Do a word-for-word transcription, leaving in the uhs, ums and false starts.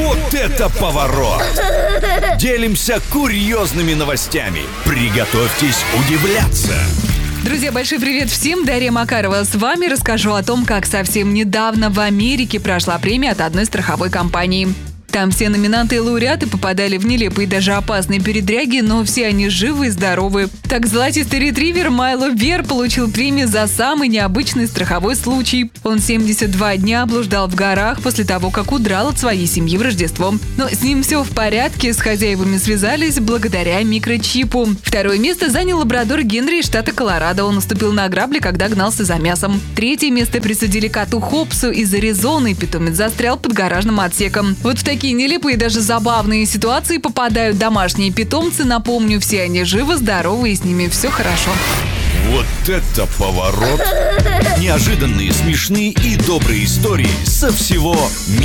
Вот это поворот! Делимся курьезными новостями. Приготовьтесь удивляться. Друзья, большой привет всем! Дарья Макарова с вами. Расскажу о том, как совсем недавно в Америке прошла премия от одной страховой компании. Там все номинанты и лауреаты попадали в нелепые и даже опасные передряги, но все они живы и здоровы. Так, золотистый ретривер Майло Бер получил премию за самый необычный страховой случай. Он семьдесят два дня блуждал в горах после того, как удрал от своей семьи в Рождество. Но с ним все в порядке, с хозяевами связались благодаря микрочипу. Второе место занял лабрадор Генри из штата Колорадо. Он уступил на грабли, когда гнался за мясом. Третье место присудили коту Хопсу из Аризоны. Питомец застрял под гаражным отсеком. Вот в такие нелепые и даже забавные ситуации попадают домашние питомцы. Напомню, все они живы, здоровы и с ними все хорошо. Вот это поворот! Неожиданные, смешные и добрые истории со всего мира.